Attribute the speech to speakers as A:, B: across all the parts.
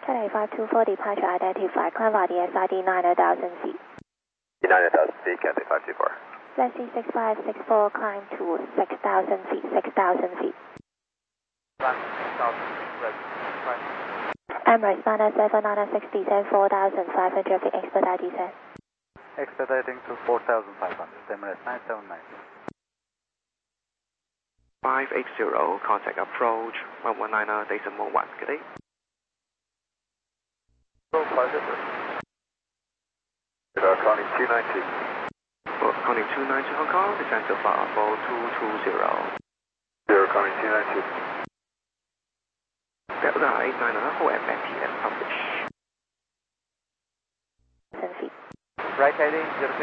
A: Cathay 524 departure identified. Climb via SID 90,000 feet.
B: 90,000 feet, Cathay 524.
A: Flexi 6564, climb to 6,000 feet, 6,000 feet. Emirates 907, 960, descend 4,500 feet, expedite descent.
C: Expediting to 4,500, Emirates 979.
D: 580, contact approach 119.1, good day.
B: County 292.
D: County 292 Hong Kong, descend to Bravo 220.
B: County 292.
D: Delta 899, hold at back and publish.
A: 10 feet.
C: Right heading 06.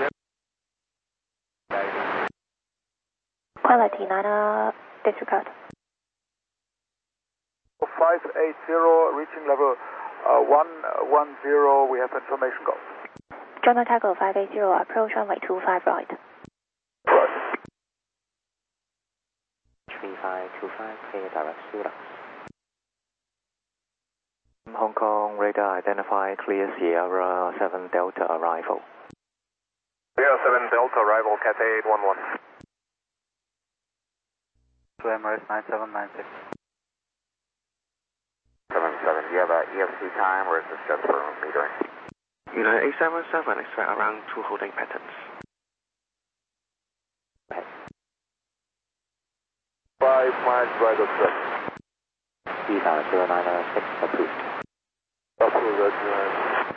A: Quality 9 disregard.
C: 580, reaching level 110, we have information go.
A: General Taco 580, approach runway 25 right.
B: Right.
E: 3525, clear direct Sula. Hong Kong radar identify clear Sierra 7 Delta arrival.
B: Sierra 7 Delta arrival, Cathay 811.
C: To Emirates 9796.
B: 77, do you have a EFC time or is this just for metering?
D: United 877, expect around 2 holding patterns.
B: 5 miles right of track.
E: Visa 096 approved.
B: Approved, that's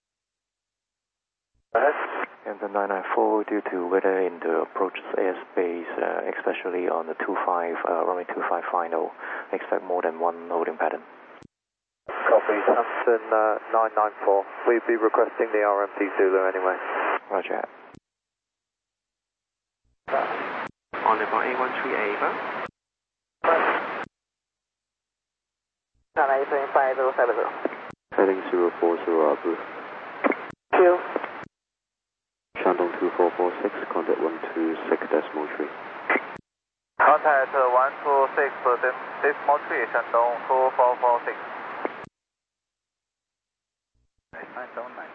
B: ahead.
E: And the 994 due to weather in the approach airspace, especially on the runway 25 final, expect more than 1 holding pattern.
C: Copy, Hampton 994. We'd be requesting the RMT Zulu anyway.
E: Roger.
D: On the bar A13 Ava.
C: 9835070.
E: Heading 040 approved.
C: Q.
E: Shandong 2446, contact 126.3.
C: Contact 126.3, Shandong 2446. 979.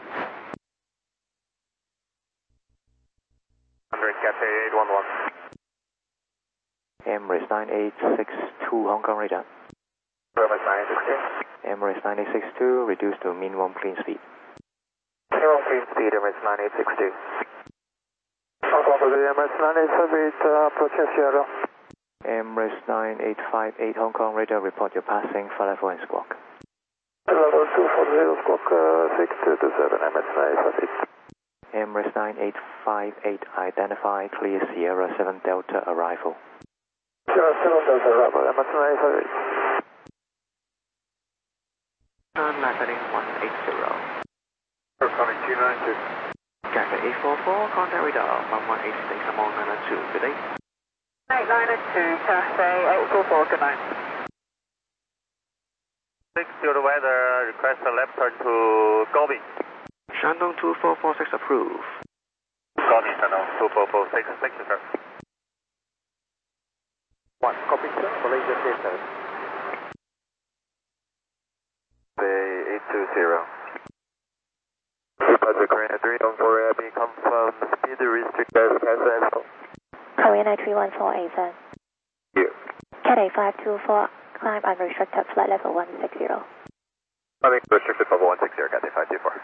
B: 100, Cathay 811.
E: Emirates 9862 Hong Kong radar.
B: Emirates 962.
E: Emirates 9862 reduced to minimum clean speed.
B: Minimum clean speed, Emirates 9862.
C: Hong Kong for the Emirates 988, approaching Sierra.
E: Emirates 9858 Hong Kong radar, report your passing for level and squawk.
C: Level 240, squawk 6227, Emirates 988.
E: Emirates 9858, identify clear Sierra 7 Delta arrival.
C: Sierra 7 Delta arrival, Emirates 988.
D: Turn left heading 180.
B: County 292.
D: Cathay 844, contact radar 1186 among 992, good day.
C: 892, Cathay 844, good night. 6 to the weather, request a left turn to Gobi.
D: Shandong 2446 approve.
B: Gobi, Shandong 2446, thank you, sir.
C: 1, copy, sir, Malaysia Station.
B: Bay 820. Departure Korean 3 on 4 AB, confirm speed restrict as cancel.
A: Korean 9314 ASN.
B: You.
A: Cathay 524, climb unrestricted, flight level 160.
B: Climbing restricted level 160, Cathay 524.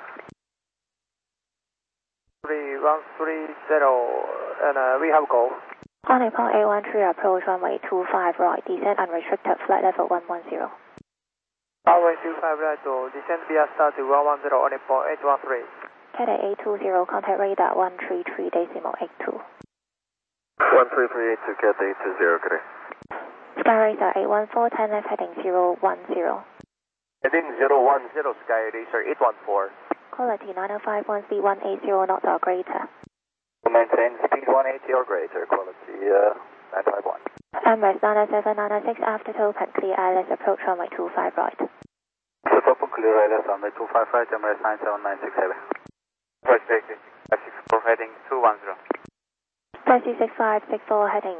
C: 3130, and we have go.
A: On Nepal A13, approach runway 25 right, descend unrestricted, flight level 110.
C: Runway 25 right to descend via start to 110 on Nepal 813.
A: Cathay A20, contact radar 133.82.
B: 13382, Cathay 820, good day.
A: Sky Racer 814, 10 left heading 010.
C: Heading 010, Sky Racer 814.
A: Quality 9051, speed 180 knots or greater.
B: Maintain speed 180 or greater, quality 951.
A: Emirates 907, 906, after open, clear ILS, approach runway 25 right.
C: Open clear ILS, runway 25 right, Emirates 97967.
B: Right, taxi. 564 heading 210.
A: Taxi 6564 heading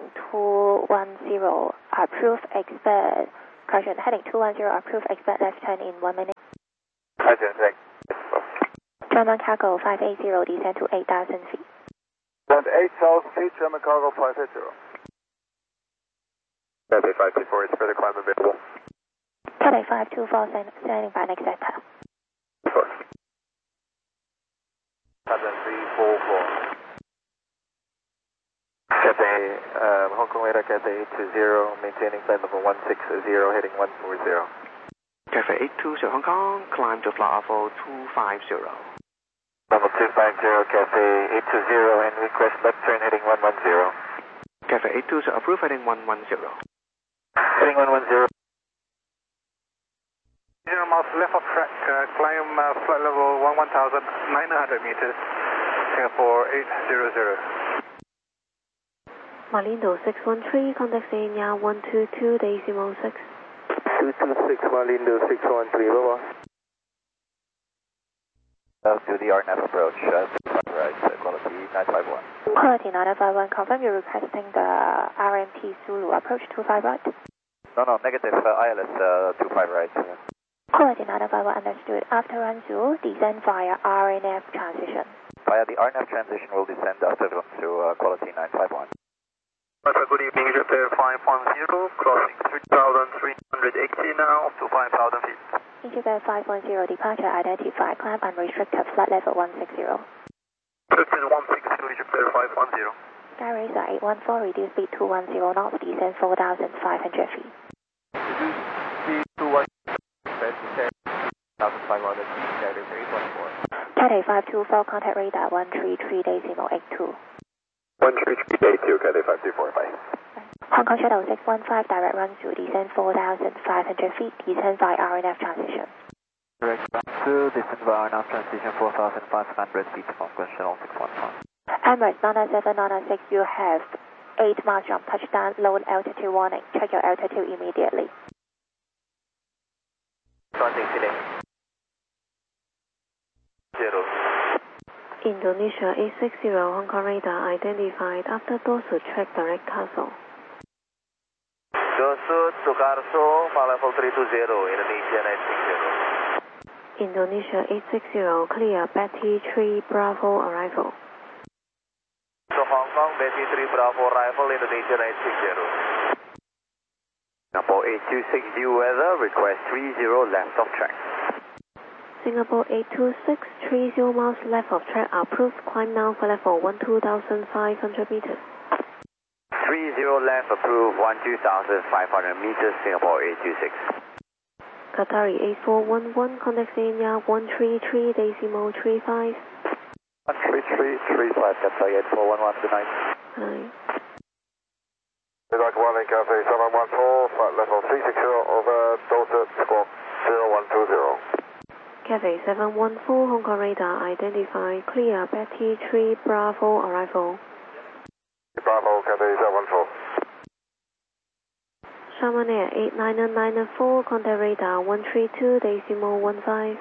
A: 210, approve, expect, correction, heading 210, approve, expect left turn in 1 minute. German Cargo 580, descend to 8,000 feet.
B: Descend 8,000 feet, German Cargo 580. Cathay 524 is further climb available.
A: Cathay 524, standing by next sector.
B: 344.
C: Cathay, Hong Kong radar Cathay 820, maintaining flight level 160, heading 140.
D: Cathay 820 Hong Kong, climb to flight level 250.
C: Level 250, Cathay 820, and request left turn heading 110.
D: Cathay 820, approve heading 110.
C: Heading 110.
B: 0 miles left of track, climb flight level 11,900 meters, Singapore 800.
F: Malindo 613, contact Sanya 122.6.
C: 226 Malindo 613, bye-bye.
B: To the RNAV approach, right, quality 951.
A: Quality 951, confirm you're requesting the RMT Zulu approach 25 right.
B: No, negative, ILS 25 right.
A: Quality 951, understood. After run through, descend via RNF transition.
B: Via the RNAV transition, we'll descend after run through quality 951.
C: Good evening, Japan 510, crossing 3,380 now up to 5,000 feet.
A: Japan 510, departure identified, climb unrestricted, flight level 160.
C: Turkish 160, Japan 510.
A: Sky Racer 814, reduce speed 210 knots, descend 4,500 feet.
C: Reduce speed to 1, descend 4,500 feet, Sky Racer 814.
A: Cathay 524, contact radar 133.82.
B: 13382, Cathay 524, bye.
A: Hong Kong Shuttle 615, direct run through, descend 4,500 feet, descend by RNF transition.
C: Direct run through, descend by RNF transition 4,500 feet, Hong Kong Shuttle 615.
A: Emirates 997, 996, you have 8 miles from touchdown, low altitude warning. Check your altitude immediately.
C: Starting today. 0.
F: Indonesia 860, Hong Kong radar identified after dorsal track direct Castle.
C: Dorsal Sukarso, flight level 320, Indonesia 960.
F: Indonesia 860, clear Betty 3 Bravo arrival.
C: So Hong Kong, Betty 3 Bravo arrival, Indonesia 960. Singapore 826, due weather, request 30 left of track.
F: Singapore 826, 30 miles left of track, approved, climb now for level 12,500 meters.
C: 30 left, approved, 12,500 meters, Singapore 826.
F: Qatari 8411, contact Sanya 133.35.
B: 13335, Cathay 8411, good night.
F: Hi.
B: Iraq 1 and Cathay 714, flight level 360 over Dorsett Squawk 0120.
F: Cathay 714, Hong Kong radar identified, clear Betty 3 Bravo arrival.
B: Bravo, Cathay 714.
F: Sharman Air 89994, contact radar 132.15.
E: 44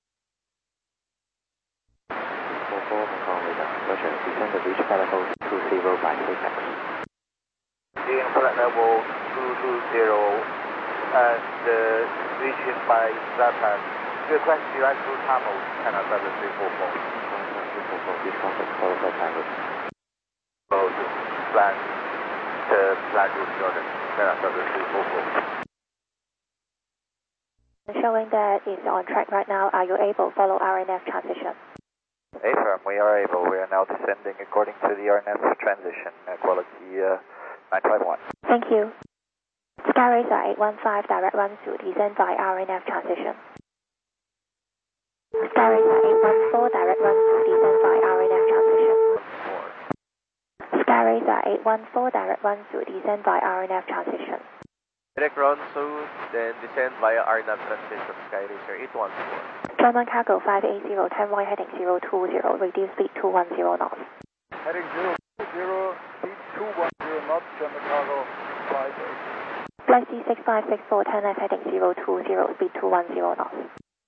E: Hong Kong radar, Roger, descend to reach flight level 20 by Apex.
C: In flight level 220 and reaching by Zatan. Request direct route Tamil, China 7344.
E: This contact qualified pilot.
C: Road, flat route Jordan, China 7344.
A: Showing that it's on track right now. Are you able to follow RNF transition?
B: Affirm, we are able. We are now descending according to the RNF transition, quality 951.
A: Thank you. Sky Racer 815, direct run through, descend by RNF transition. Sky Racer 814, direct run through, descend by RNF transition. Sky Racer 814, direct run through, descend by RNF transition.
C: Direct run through, then descend via RNAV transition, Sky Racer 814.
A: German Cargo 580, turn right heading 020, reduce speed 210 knots.
B: Heading 020, speed 210 knots, German Cargo 580.
A: Flight C6564, turn left heading 020, speed 210 knots.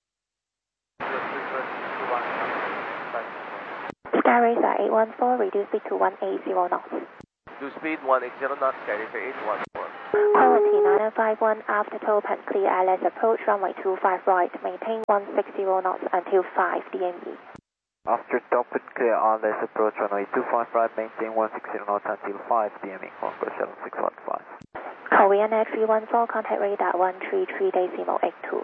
A: Sky Racer 814, reduce speed to 180 knots.
C: To speed 180 knots, Sky Racer 814.
A: Quality 9951 after toll and clear ILS approach runway 25 right, maintain 160 knots until 5 DME.
C: After top and clear ILS approach runway 25 right, maintain 160 knots until 5 DME, Concourse 7615.
A: Korean Air 314, contact radar 133.82.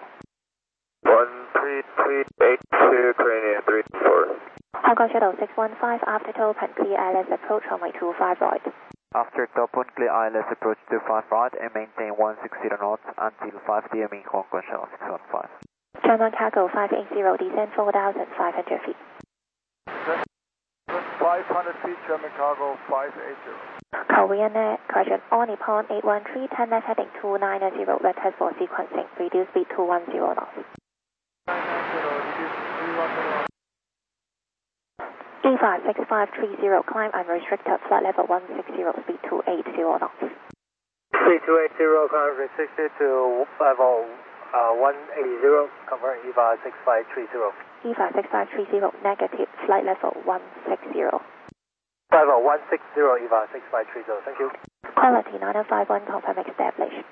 C: 13382, Korean 34.
A: Hong Kong Shuttle 615 after toll and clear ILS approach runway 25 right.
C: After top and clear ILS approach 25 right and maintain 160 knots until 5 DME, Concourse 615.
A: German cargo 580, descend 4,500 feet.
B: 500 feet, German cargo 580.
A: Korean Air, correction, all Nippon 813, 10 left heading 290, red test for sequencing, reduce speed to 10 knots. EVA 6530, climb unrestricted, flight level 160, speed 280 knots.
B: Speed 280, climb restricted to level 180, convert EVA 6530.
A: EVA 6530, negative, flight level 160.
B: Level 160, EVA 6530, thank you.
A: Quality 9051, confirm established.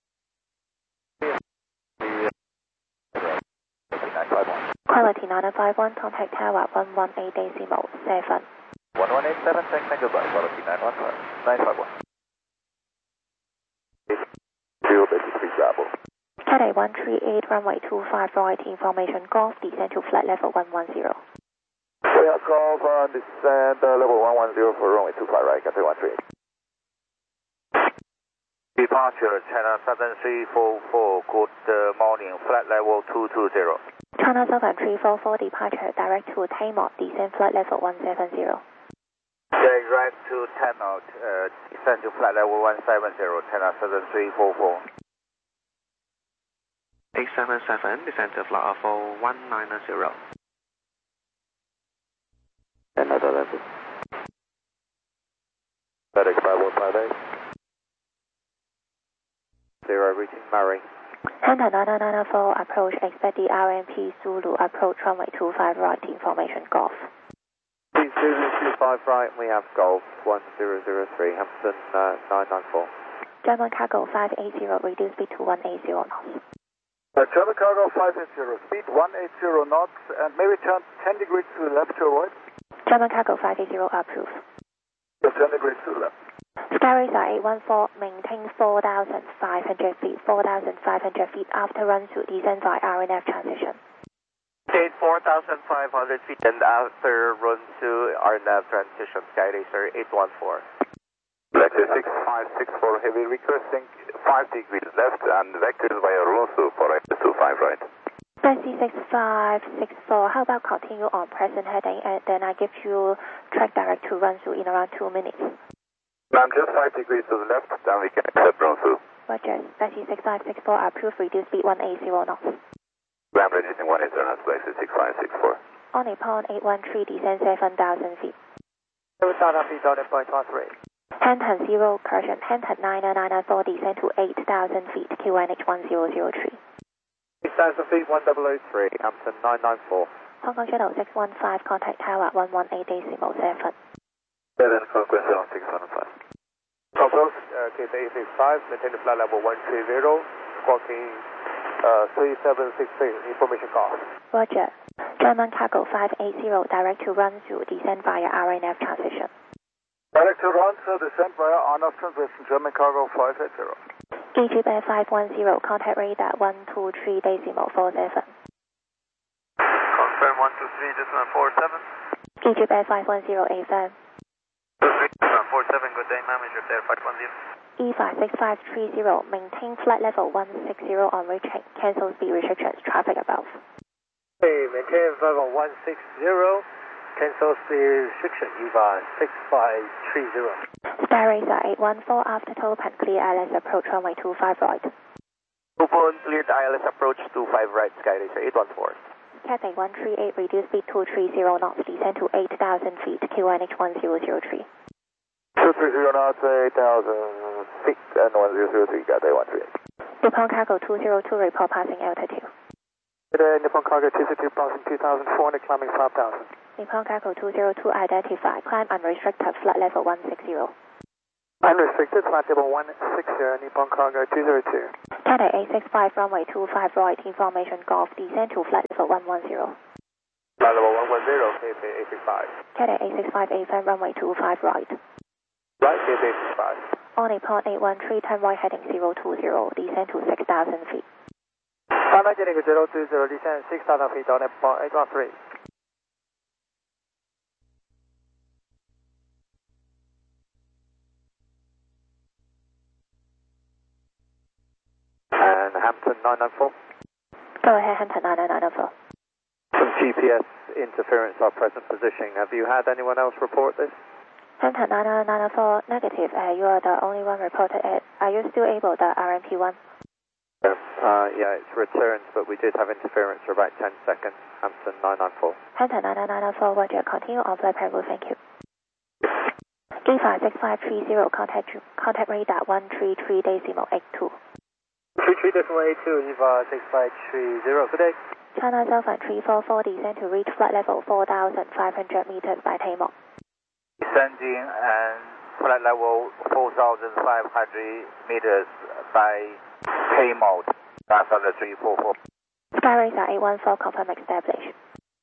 A: Quality 9051, contact tower 118.7.
C: 1187, thanks and goodbye, quality 951.
A: Cathay 138, runway 25 right, information golf, descend to flight level 110.
C: Yeah, golf descend level 110 for runway 25 right, Cathay 138. Departure, China Southern 344, good morning, flight level 220.
A: China Southern 344, departure, direct to Taymor, descend flight level 170.
C: Direct to Taymor, descend to flight level 170, China Southern 344.
D: 877, descend to flight level 190.
C: Another level. FedEx 5158. 0 reaching Murray.
A: Center 9994, approach, expect the RMP Zulu, approach runway 25 right, information golf.
C: Please Zulu 25 right, we have golf 1003, Hampton 994.
A: German cargo 580, reduce speed to 180 knots.
B: German cargo 580, speed 180 knots, and maybe turn 10 degrees to the left to avoid.
A: German cargo 580, approved.
B: 10 degrees to the left.
A: Sky Radar 814, maintain 4,500 feet, 4,500 feet after run through descent by RNF transition.
C: State 4,500 feet and after run to RNAV transition, Sky Racer 814. Vector 6564 heavy requesting 5 degrees left and vectors via Ronsu for 25 right.
A: Fancy 6564, how about continue on present heading and then I give you track direct to run through in around 2 minutes.
C: I'm just 5 degrees to the left, then we can accept Ronsu.
A: Roger, Fancy 6564, approved, reduce speed 180 knots.
C: Ram reducing 180 knots, Vector 6564.
A: On Nippon 813, descend 7,000 feet.
B: Southern feet on point 13.
A: Hanton 0, correction, Hanton 9994, descend to 8,000 feet, QNH 1003.
B: 6,000 feet, 1003,
C: Hampton 994.
A: Hong Kong Shuttle 615, contact tower 118.7.
C: 7 Conquest 615. Approach Cathay 865, maintain the flight level 130, squawking 3766, information call.
A: Roger. German cargo 580, direct to run through, descend via RNF transition.
B: Direct to run through, descent via RNF transition, German cargo 580.
A: Egypt Air 510, contact radar 123.47.
C: Confirm 123.47.
A: Egypt Air 510, AFM.
C: 47, good day, ma'am, Egypt Air 510.
A: EVA 6530, maintain flight level 160 on reaching, cancel speed restrictions, traffic above.
B: Hey, maintain level 160, cancel speed restriction, EVA 6530.
A: Sky Racer 814, after toll and clear ILS approach runway 25 right.
C: Upon cleared ILS approach 25 right, Sky Racer 814.
A: Cathay 138, reduce speed 230 knots, descend to 8,000 feet, QNH 1003.
C: 230 knots, 8,000 feet and 1003, Cathay 138.
A: Nippon Cargo 202, report passing altitude.
B: Today, Nippon Cargo 202, passing 2,400, climbing 5,000.
A: Nippon Cargo 202, identify, climb unrestricted, flight level 160.
B: Unrestricted, flight level 160, Nippon Cargo 202.
A: Cathay 865, runway 25 right, information Golf, descend to flight level 110.
C: Flight level 110, Cathay 865.
A: Cathay 865, AFM, runway 25 right.
C: Right, Cathay 865.
A: On Nippon 813, turn right heading 020, descend to 6,000 feet.
B: Final heading 020, descend 6,000 feet on Nippon 813.
C: And Hampton 994.
A: Go ahead, Hampton 9994.
C: Some GPS interference our present positioning. Have you had anyone else report this?
A: Hampton 9994, negative. You are the only one reported it. Are you still able, the RMP1?
C: Yeah, it's returned, but we did have interference for about 10 seconds. Hampton 994.
A: Hampton 9994, Roger. Continue on flight plan route, thank you. E56530, contact radar 133.82.
B: 33.82, E56530, good day.
A: China Southern 344, descend to reach flight level 4,500 meters by Tamar.
C: Descending and flight level 4,500 meters by K-mode. That's on the 344.
A: Skyracer 814, confirm established.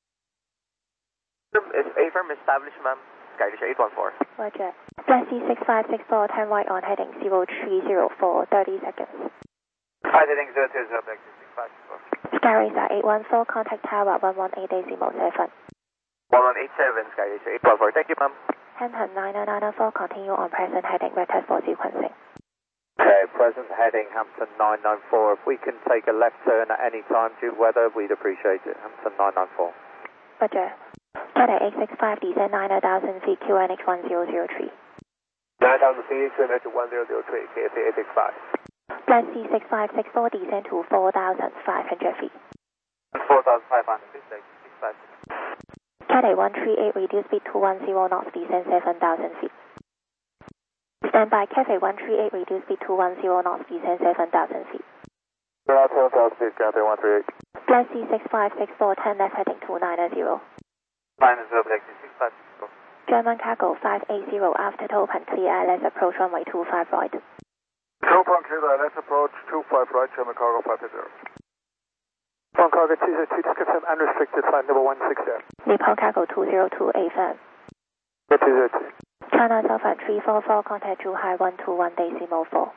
C: Affirm established, ma'am. Skyracer 814.
A: Roger. Blessy 6564, turn right on heading 030 for 30 seconds.
C: Hi, heading 020, Blessy 6564.
A: Skyracer 814, contact tower 118.7.
C: 1187, Skyracer 814. Thank you, ma'am.
A: Hampton 9994, continue on present heading, request for sequencing.
C: Okay, present heading Hampton 994. If we can take a left turn at any time due to weather, we'd appreciate it. Hampton 994.
A: Roger. Cathay 865, descend 9,000 feet, QNH 1003.
C: 9,000 feet, QNH 1003, KFA 865.
A: Blessy 6564, descend to 4,500 feet.
C: 4,500 feet, 665.
A: Cathay 138, reduce speed to 10 knots, descend 7,000 feet. Stand by, Cathay 138, reduce speed to 10 knots, descend 7,000 feet.
C: 7,000 feet, Cathay 138.
A: Blessy 6564, turn left heading 290.
C: 90, Blessy 6564.
A: German cargo 580, after Topan clear, let's approach runway 25 right.
B: Topan clear, let's approach 25 right, German Cargo 580. Nippon Cargo 202, description unrestricted, flight number 160.
A: Nippon Cargo 202, AFM.
B: 202.
A: China Southern 344, contact Zhuhai 121.4.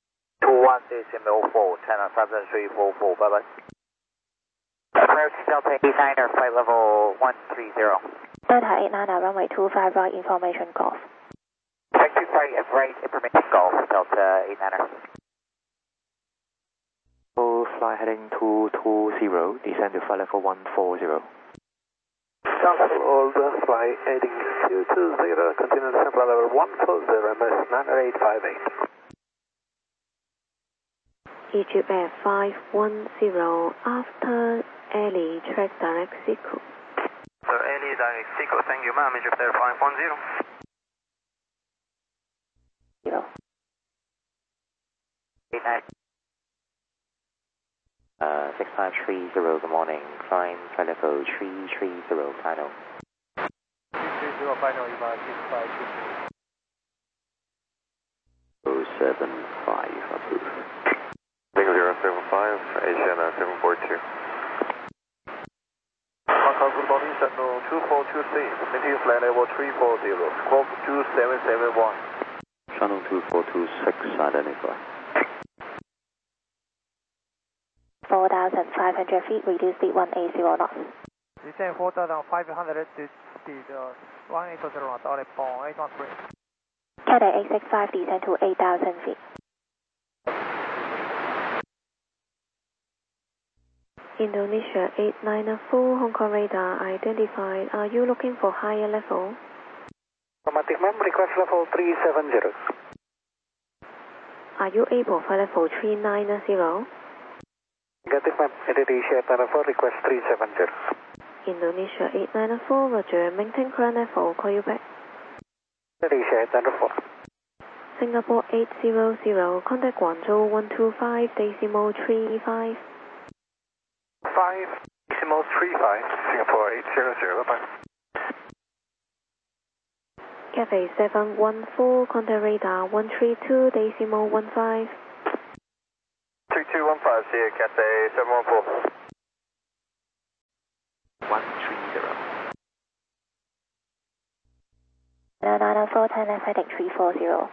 C: 21.4, China Southern 344, bye-bye. Approach Delta 89er, flight level 130.
A: Delta 89er, runway 25 right, information Golf.
C: Thank you, sorry, right, information Golf, Delta 89er.
E: Fly heading 220, descend to flight level 140.
B: South Old, fly heading 220, continue descent flight level 140, MS 9858.
F: Egypt Air 510, after Eli, track direct sequence.
D: So Eli direct sequence, thank you ma'am, Egypt Air 510.
A: 0.
E: 6530, good morning. Climb flight level 330, final.
B: 330, final, EVA 6523.
E: 075, approved.
C: Bingo 075, Asian 742.
B: Hong Kong, good morning, Sentinel 2423, maintain flight level 340, squawk 2771.
E: Channel 2426, identify.
A: 4,500 feet, reduce speed 180 knots.
B: Descend 4,500 to speed 180 knots, on Nippon 813.
A: Cathay 865, descend to 8,000 feet.
F: Indonesia 894, Hong Kong radar identified. Are you looking for higher level?
B: Romantic ma'am, request level 370.
F: Are you able for level 390?
B: Negative ma'am, Indonesia 894, request 370.
F: Indonesia 894, Roger. Maintain current level, call you back.
B: Indonesia 894.
F: Singapore 800, contact Guangzhou 125.35.
B: 5.35, Singapore 800, bye-bye.
F: Cathay 714, contact radar 132.15.
C: 3215, see you, Cathay 714.
E: 130.
A: 904, turn left heading 340.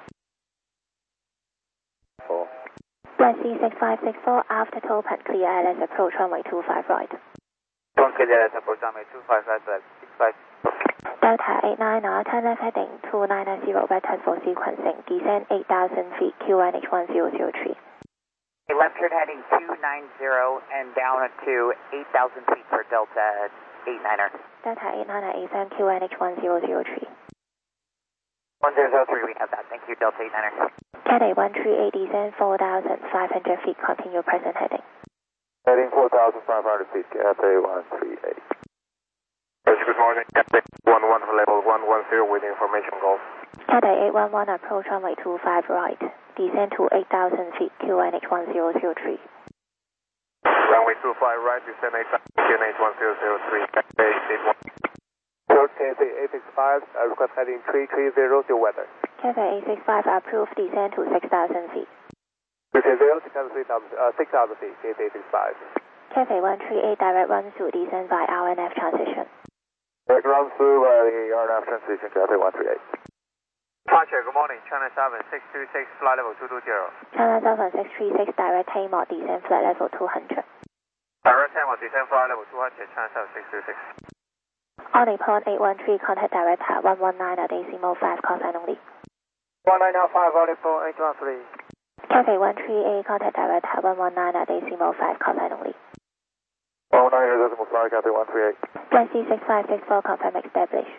C: 4.
A: Black C6564, after Tolpan, clear ILS approach runway 25 right.
C: Clear ILS approach runway 25 right, Black 65.
A: Delta 89R, turn left heading 2990, red turn for sequencing, descend 8,000 feet, QNH 1003.
G: Left turn heading 290 and down to 8,000 feet for Delta 89er.
A: Delta 89R, ascend QNH 1003.
G: 1003, we have that. Thank you, Delta 89er.
A: Cathay 138, descend 4,500 feet, continue present heading.
C: Heading 4,500 feet, Cathay 138. Good morning, Cathay 11 for level 110 with information goal.
A: Cathay 811, approach runway 25 right, descend to 8,000 feet, QNH 1003.
C: Runway 25 right, descend 8,000 QNH 1003, Cathay 81. Cathay 865, request heading 330, your weather.
A: Cathay 865, approved, descend to 6,000 feet.
C: 330, 6,000 feet, Cathay 865.
A: Cathay 138, direct run through, descend by RNF transition.
C: Direct run through the RNF transition, Cathay 138. Departure, good morning, China 7626, flight level 220.
A: China 7636, direct TAMOD, descend flight level 200.
C: Direct TAMOD, descend flight level 200, China 7626.
A: On Nippon 813, contact direct at 119 at decimal 5, call sign only.
B: 1905, on Nippon 813.
A: Cathay 138, contact direct at 119 at decimal 5, call sign only.
C: 119 decimal 5, Cathay 138.
A: Black C6564, confirm establish.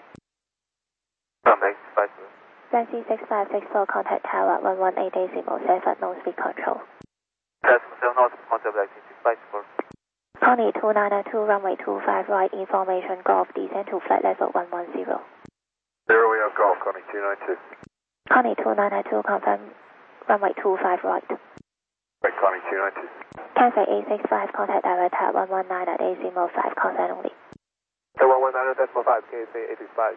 A: Black C6564, contact tower 118 decimal 7, no speed control.
C: Decimal 7, no speed control, Black C6564.
A: Connie 2992, runway 25 right, information Golf, descend to flight level 110.
C: 0, we have Golf, Connie 292.
A: Connie 2992, confirm runway 25 right.
C: Right, Connie 292.
A: Cathay 865, contact direct at 119 at decimal 5, call sign only.
C: 119 decimal 5, Cathay 865.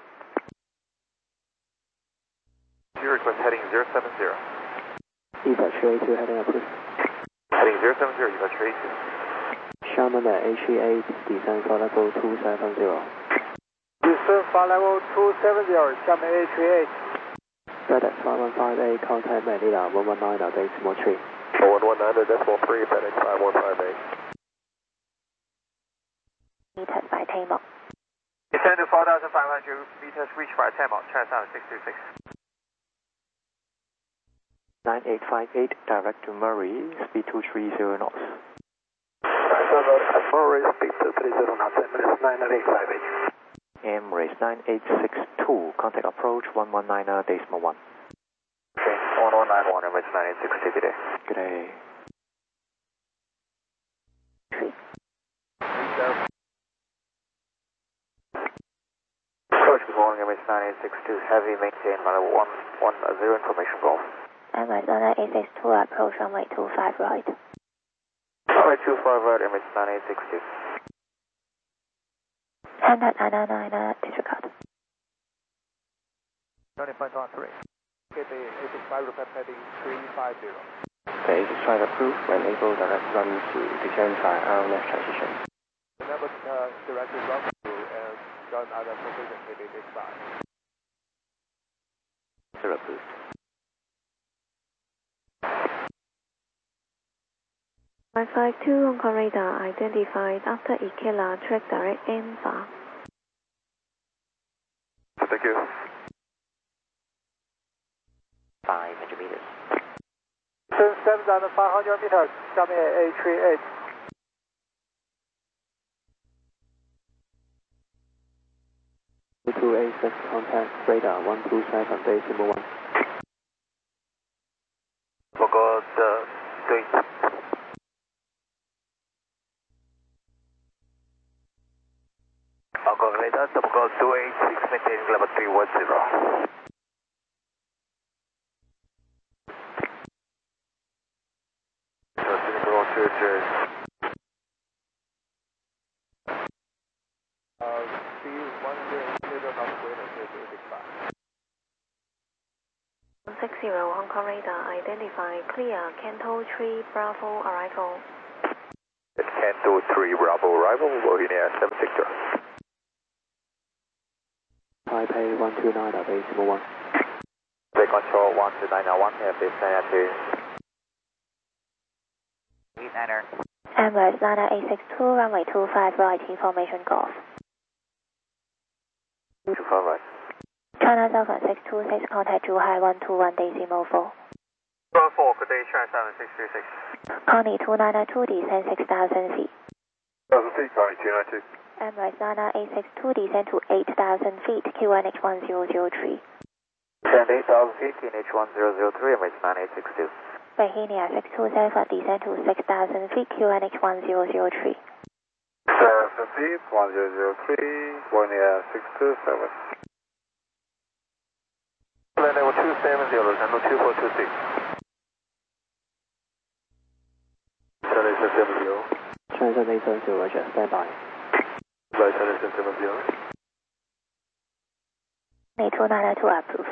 C: Your request heading 070.
E: Departure 82, heading approved.
C: Heading 070, departure 82.
E: Sherman at A38, descend for level 270.
B: Descend for level 270, Sherman A38.
E: FedEx 5158, contact Manila 119 at decimal 3.
C: 119 decimal 3, FedEx 5158.
A: Meters by TAMOD.
C: Descend to 4,500 meters, reach by TAMOD, China 626.
E: 9858, direct to Murray, speed 230 knots.
C: Murray, speed 230 knots, Emirates 9858.
E: Emirates 9862, contact approach 119 decimal 1.
C: Okay, 1191, Emirates 9862, good day.
E: Good day.
C: Approach, good morning, Emirates 9862, heavy, maintain level 110, information goal.
A: Emirates 862, approach runway 25 right.
C: Runway 25 right, Emirates 9862.
A: Contact 999, disregard.
B: 90.13. Cathay 865, request heading 350.
E: The 865 approved, when able, direct run to descend by RNF transition.
B: Remember directly run through and join other position Cathay 865.
E: Sir approved.
F: Five 52 on call radar identified after Ikela, track direct M bar.
C: Thank you.
E: 500 meters.
B: 7,500 meters, Xiamen A38.
E: To A6, contact radar 127 decimal 1.
C: Forgot date. Forgot radar, forgot 286, maintaining level 310.
B: C10 meter of greater Cathay 865.
F: 60 Hong Kong radar, identify clear, Canto 3 Bravo arrival.
C: Canto 3 Bravo arrival, Bohemia 7 sector.
E: Taipei 129.801.
C: Bay control 129.1, base 9
G: 8-9er.
A: Emirates Niner 862, runway 25 right, information Golf.
C: 25 right.
A: China Southern 626, contact Zhuhai 121.4.
B: 4, good day, China 7636.
A: Connie 292, descend 6,000 feet.
B: 1,000 feet, Connie 292.
A: Emirates Niner 862, descend to 8,000 feet, QNH 1003.
C: Descend 8,000 feet, QNH 1003, Emirates 9862.
A: Bohemia 627, descend to 6,000 feet, QNH 1003.
B: 7 feet, 1003, Bohemia 627. Land level 270, Tango 2426. 7870.
E: Transit 870, Roger, stand by.
B: Flight 7870.
A: Connie 292, approve.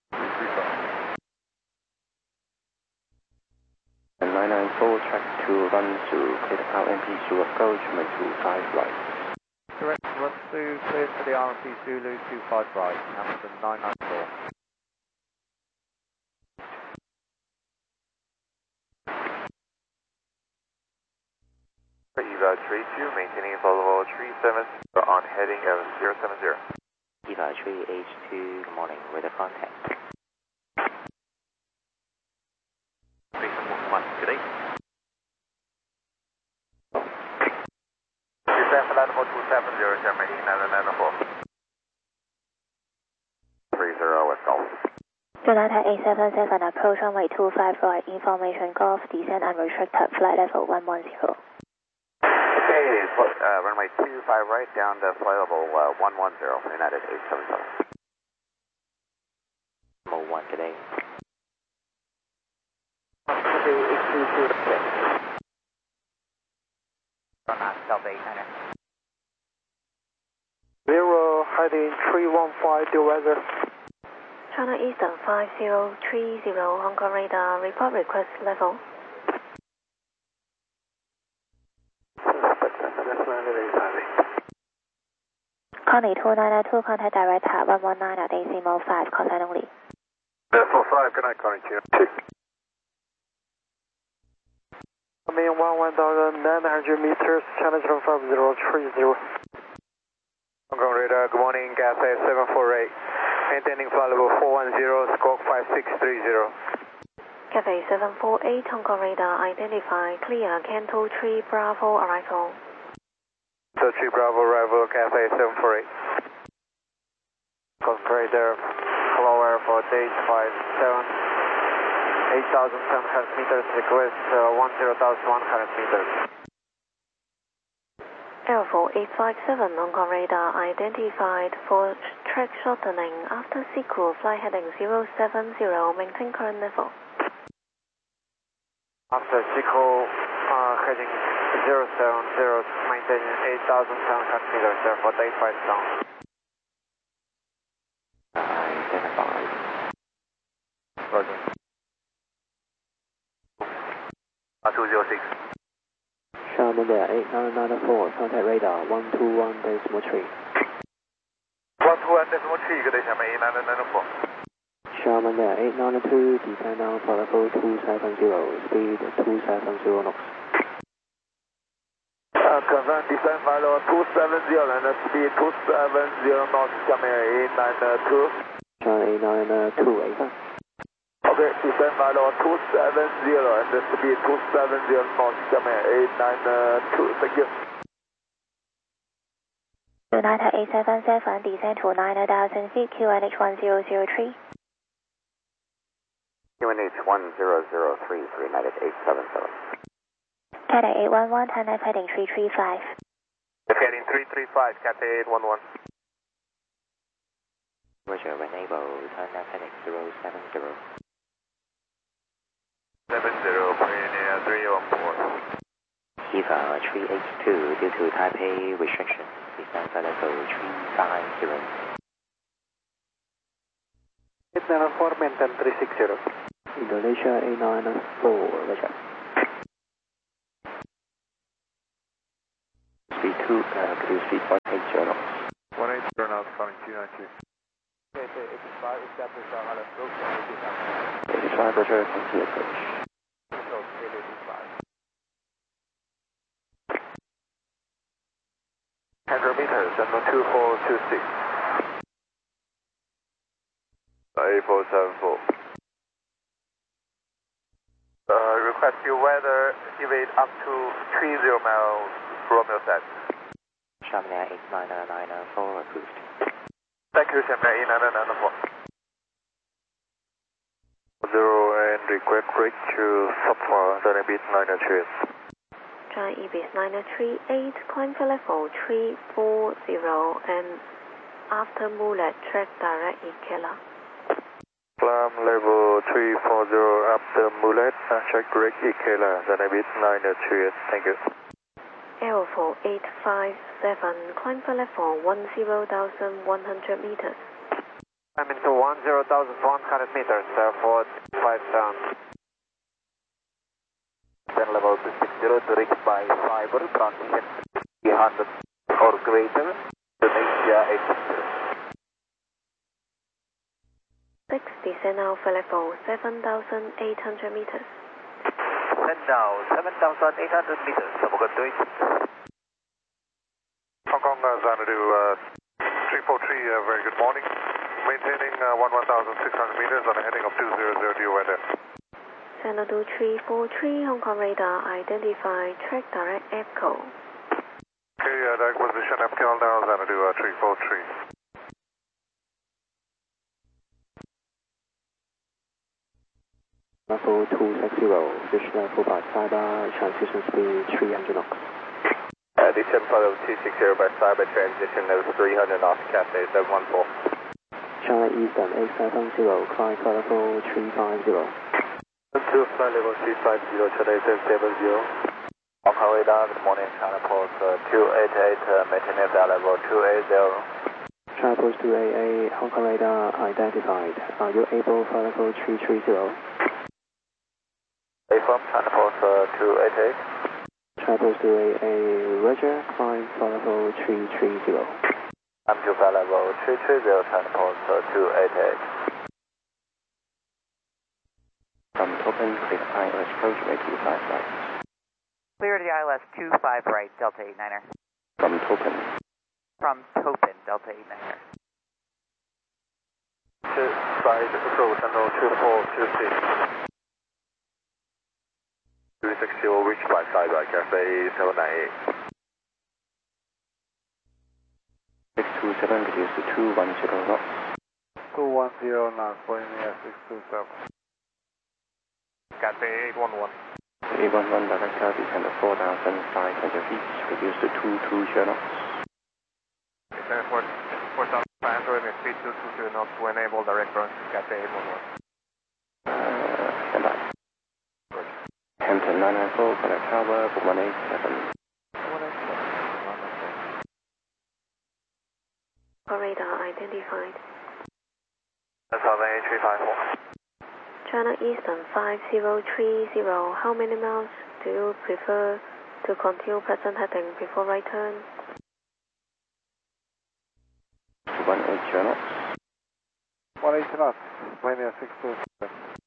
E: 994, track 2, run through, clear the power MP through approach, runway 25 right.
B: Correct, run through, clear for the RMP Zulu 25 right, Hamilton 994.
C: EVA 32, maintaining level 37 on heading of 070.
E: EVA 3H2, good morning, with a contact.
C: 371, good day. Descend for level 270, Germany 994. 30 West Golf.
A: United 877, approach runway 25 right, information Golf, descend unrestricted, flight level 110.
C: Okay, runway 25 right down to flight level 110, United 877.
E: Mo 1, good day.
C: Okay, 822.
G: Delta 8-9er.
B: 0, heading 315, due weather.
F: China Eastern 5030 Hong Kong radar, report request level.
A: Connie 292, contact direct at 119 at decimal 5, call sign only.
B: Decimal 5, good night, Connie 292. Coming in 1,900 meters, China 75030. Hong Kong radar, good morning, gas 748. Maintaining flight level 410, squawk 5630.
F: Cathay 748 Hong Kong radar, identify clear, Canto 3 Bravo arrival.
B: So 3 Bravo arrival, Cathay 748. Hong Kong radar, hello air for date 57. 8,700 meters, request 10,100 meters.
F: Air 4857 Hong Kong radar, identified for track shortening after SICU, flight heading 070, maintain current level.
B: After SICU, heading 070, maintaining 8,700 meters, therefore date 5 down.
E: Identified.
B: Roger. 206.
E: Sherman there, 8994, contact radar 121.3.
B: 121.3, good day, Sherman 8994.
E: Sherman there, 892, descend down for level 270, speed 270 knots.
B: Confirm descend for level 270 and speed 270 knots, Sherman 892.
E: Sherman 892, 85.
B: Okay, descend for level 270 and speed 270 knots, Sherman 892, thank you.
A: United 877, descend to 9,000 feet, QNH 1003.
C: QNH 1003 for United 877.
A: Cathay 811, Tanef heading 335.
C: Heading 335, Cathay 811.
E: Roger, when able, turn left heading 070.
C: 70, Pioneer 314.
E: EVA 3H2, due to Taipei restriction, descend for level 350.
B: 894, maintain 360.
E: Indonesia 894, roger. Speed 2, cruise speed 180 knots.
B: 180 knots, calling 292.
C: Okay, 85, establish our approach.
E: 85, roger, continue approach.
C: Approach, 885. 100 meters, and 2426. 8474. Request your weather evade up to 30 miles, Romeo set.
E: Shamania 89994, approved.
C: Thank you, Shamania 8994. 0 and request break to Sopra, Zanabit 903.
F: Try EBS 938, climb for level 340 and after Mulet, track direct Ikela.
C: Climb level 340 after Mulet, check direct Ikela, Zanabit 903. Thank you.
F: Aero 4857, climb for level 10,100 meters.
C: I'm into 10,100 meters for 5 down. Then level 260 to reach by fiber, transition 300 or greater, Indonesia 860.
F: 6, descend Alpha level 7,800 meters.
C: Send now 7,800 meters, Samogadoi. Hong Kong, Xanadu 343, very good morning. Maintaining 11,600 meters on a heading of 200 due weather.
F: Xanadu 343, Hong Kong radar, identify, track direct EPCO.
C: Okay, direct position MKL now, Xanadu 343.
E: Level 260, fish level by cyber, transition speed 300 knots.
C: Descent follow 260 by cyber, transition of 300 knots, Cathay 714.
E: China Eastern 870, climb for level 350.
C: 2 flight level 350, China Eastern 70. Hong Kong radar, good morning, China Post 288, maintenance at level 280.
E: China Post 288, Hong Kong radar identified. Are you able for level 330?
C: From China Post 288.
E: China Post 288, roger, climb for level 330.
C: I'm to flight level 330, China Post 288.
E: From Topen, clear ILS approach, make 25 right.
G: Clear to the ILS 25 right, Delta 89er.
E: From Topen.
G: From Topen, Delta 89er.
C: 25 approach, channel 2426. 260 will reach by cyber, Cathay 798.
E: 627, reduce to 210 knots.
B: 210 knots, going near 627.
C: Cathay 811.
E: 811, director, descend to 4,500 feet, reduce to 220 knots.
C: Descend 4,500 and speed 220 knots to enable direct run to Cathay 811.
E: Stand by. Hampton 994, connect tower, 187.
F: Radar identified.
C: That's how they 354.
F: China Eastern 5030, how many miles do you prefer to continue present heading before right turn?
E: 180 knots.
B: 180 knots, going near 627.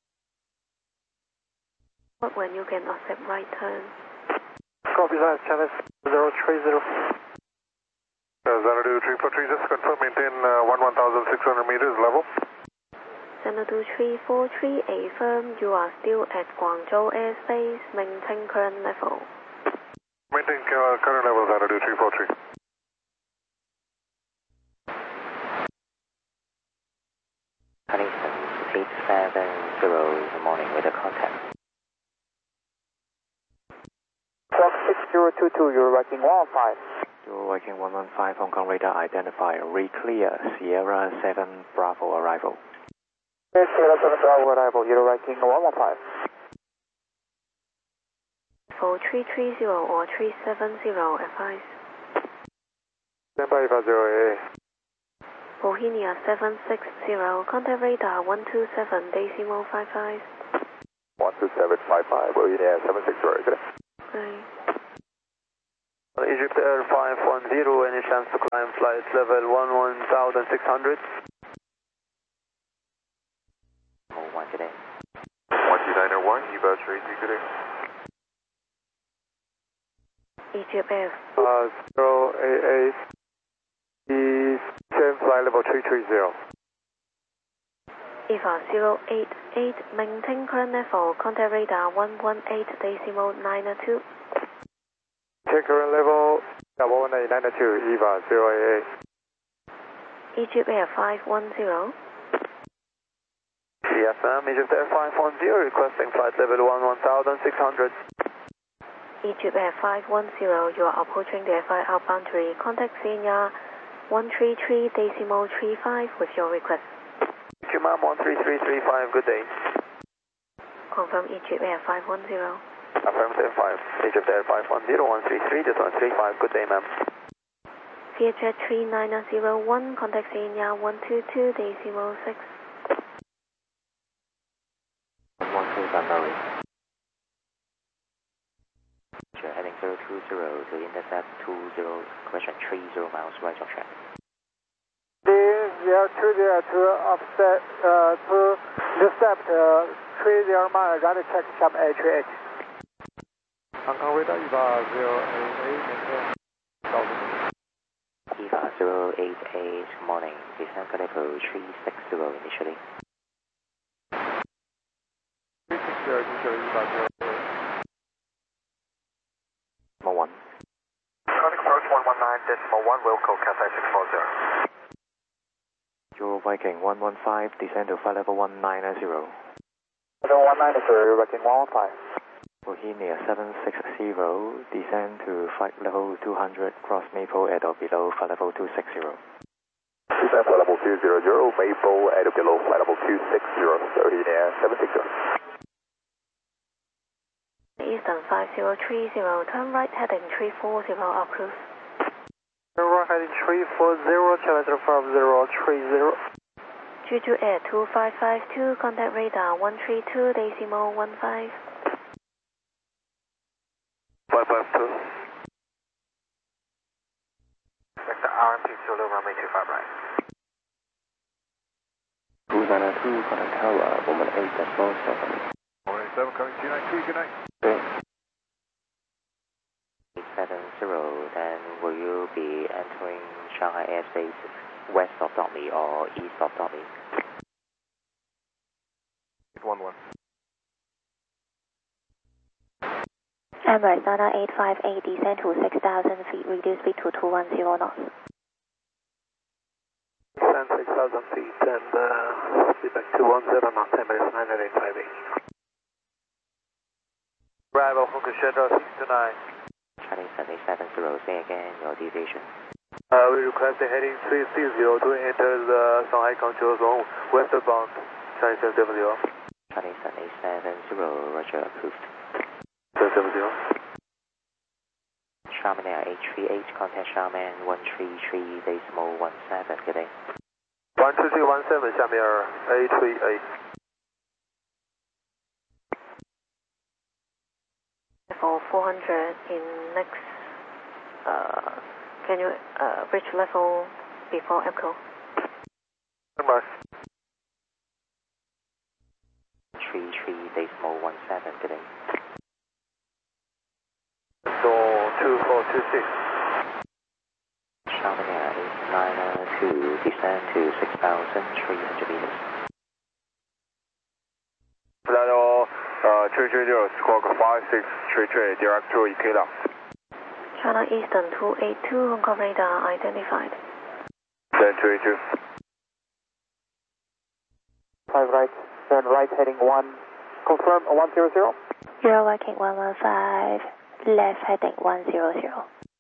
F: What when you can accept right turn?
B: Copy that, Channel 030. Xanadu 343, just confirm, maintain 11,600 meters level.
F: Xanadu 343, affirm you are still at Guangzhou airspace, maintain current level.
C: Maintain current level, Xanadu 343.
E: Huntington 870, good morning, with a contact.
G: Fox 6022, you're Viking 115.
E: You're Viking 115, Hong Kong radar identified, re-clear, Sierra 7 Bravo arrival.
G: Sierra 7 Bravo arrival, you're Viking 115.
F: For 330 or 370, advise.
C: Stand by 50A.
F: Bohemia 760, contact radar 127, decimal 55.
C: 12755, Bohemia 760, good day.
F: Right.
D: Egypt Air 510, any chance to climb flight level 11,600?
E: Oh, 1 today.
C: 12901, EVA 3 good day.
F: Egypt Air
B: 088, descend flight level 330.
F: EVA 088, maintain current level, contact radar 118, decimal 92.
B: Check current level 11892, EVA 088.
F: Egypt Air 510.
D: CFM, Egypt Air 510, requesting flight level 11,600.
F: Egypt Air 510, you are approaching the FI out boundary. Contact Senior 133, decimal 35 with your request.
D: Thank you, ma'am, 13335, good day.
F: Confirm Egypt Air 510.
D: Affirmative 5, Egypt Air 510, 133, just 135, good day, ma'am.
F: Vietjet 3901, contact Senior 122, decimal 6.
E: 112 Sunbury. Heading 020 to intercept 30 miles right of track.
B: Being 020 to offset to intercept 30 miles, got to check sharp HH. Hong Kong radar EVA 088,
E: EVA 088, morning, descent level 360 initially.
B: 360 initially EVA 088.
E: Number 1.
C: Traffic approach 119.1, Wilco, Cathay 640.
E: Euro Viking 115, descend to flight level 1990.
B: 190, sir, Viking 115.
E: Bohemia 760, descend to flight level 200, cross Maple at or below flight level 260.
C: Descend flight level 200, Maple at or below flight level 260, Bohemia 760.
F: Eastern 5030, turn right heading 340, approve.
B: Turn right heading 340, kilometer 5030.
F: Juju Air 2552, contact radar 132, decimal 15.
C: 552. Vector RMP Zulu, runway 25 right.
E: Cruiser 2, contact Tower, woman 8.7.
B: 187, coming 293, good night.
E: 870, then will you be entering Shanghai airspace west of Dormy or east of Dormy?
B: 11.
A: Emirates Nana 858, descend to 6,000 feet, reduce speed to 210 knots.
B: Descend 6,000 feet and speed back 210 knots, Emirates 9858. Bravo, Hong Kong Central 629.
E: Chinese 770, say again your deviation.
B: We request a heading 360 to enter the Shanghai control zone, westbound, Chinese 770.
E: Chinese 770, roger, approved.
B: 770.
E: Charman Air 838, contact Charman 133, decimal 17, good day.
B: 13317, 下面 838.
F: Level 400 in next, can you reach level before echo?
B: Number.
E: 33, decimal 17, good day.
B: So 2426.
E: Charman Air 892, descend to 6,300 meters.
B: Flight 330, squawk 5633, direct to Ikeda.
F: China Eastern 282, Hong Kong radar identified.
B: 282. 5 right, turn right heading 1, confirm 100.
A: Euro Viking 115, left heading 100.
B: 100,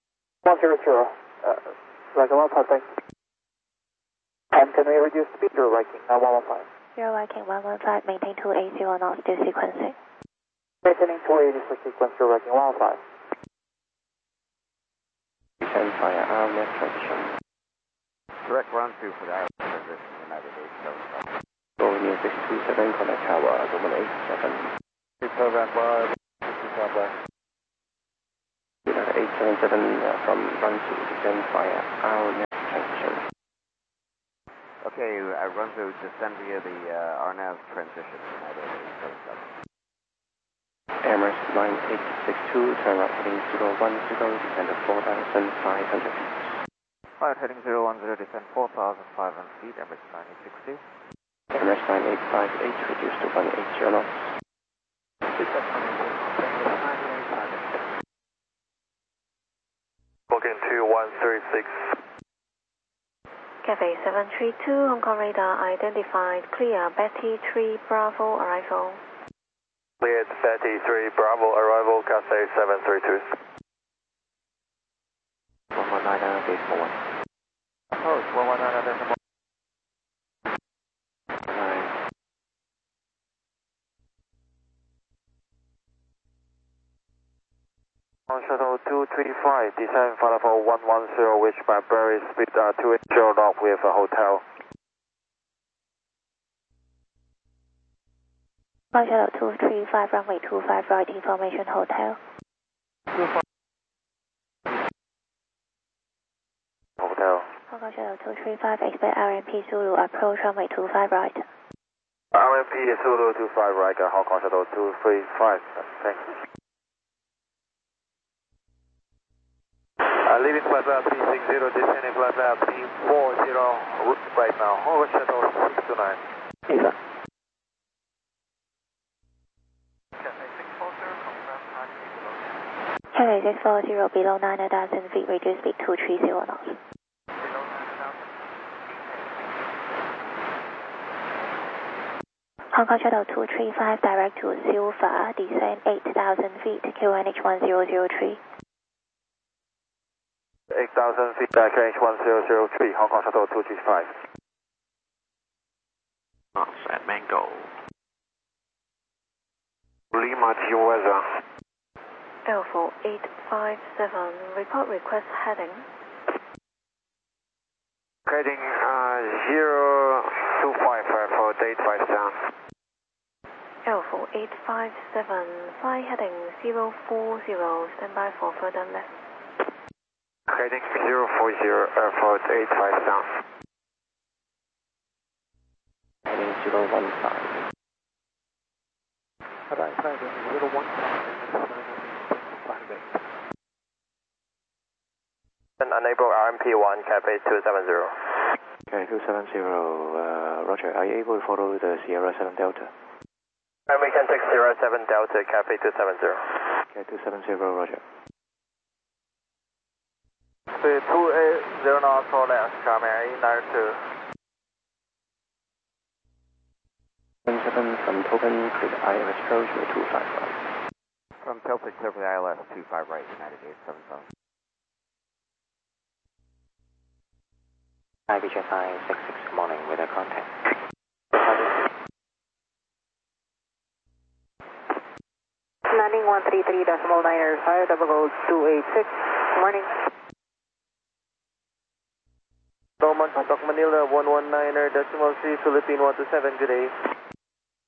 B: Viking 115, thanks. And can we reduce speed to Viking 115?
A: Euro Viking 115, maintain 280 knots, do sequencing.
B: Maintaining 280 for sequence to Viking 115.
E: Descend via RMS transition.
B: Direct
C: Direct run through for the ILS transition, United 877.
E: Go near 627, connect tower, Roman 87.
B: Program by 255
E: United 877 from run to descend via RNAV transition.
C: Okay, run through descend via the RNAV transition, United 877.
E: Emirates 9862, turn right heading 010, descend at 4,500 feet.
C: Flight heading 010, descend 4,500 feet, Emirates 9862.
E: Emirates 9858, reduce to 180 knots.
B: Booking 2136.
F: Cathay 732, Hong Kong radar identified, clear, Betty 3 Bravo arrival.
B: Cleared Betty 3 Bravo arrival, Cathay 732.
E: 119, base 41.
B: Approach 119. On shuttle 235, descend for level 110, which by Barry speed 280 knots with a hotel.
A: On shuttle 235, runway 25 right, information hotel.
B: Hotel.
A: Hong Kong shuttle 235, expect RMP Zulu, approach runway 25 right.
B: RMP Zulu 25 right, Hong Kong shuttle 235, thanks. Leaving flight level 360, descending flight level 340 right now, Hong Kong shuttle 629.
E: Eva.
A: Cathay 640, below 9,000 feet, reduce speed 230 knots. Hong Kong shuttle 235, direct to Silva, descend 8,000 feet, QNH 1003.
B: 8,000 feet, QNH 1003, Hong Kong shuttle 235.
E: At Mango.
B: Lima to your weather.
F: Alpha 857, report request heading.
B: Heading 0255 for date 5 down.
F: Alpha 857, fly heading 040, standby for further left.
B: Heading 040, airport 85 down.
E: Heading 015.
B: Right, 015. Unable RMP1, Cathay 270.
E: Okay, 270, Roger. Are you able to follow the Sierra 7 Delta?
B: And we can take Sierra 7 Delta, Cathay 270.
E: Okay, 270, Roger.
B: 280 knots for left, Charmaine 92.
E: 7 from Token, clear the ILS approach with 25 right.
C: From Celtic, clear for the ILS 25 right, United 877.
E: IBJ 566, good morning, with a contact.
G: 91133.9er, fire double gold 286. Good morning.
B: Roman, contact Manila 119er, decimal C, Philippine 127, good day.